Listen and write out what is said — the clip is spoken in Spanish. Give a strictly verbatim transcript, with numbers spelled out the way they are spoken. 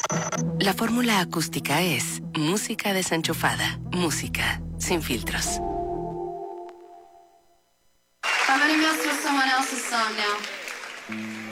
La fórmula acústica es música desenchufada, música sin filtros. I'm gonna mess with someone else's song now.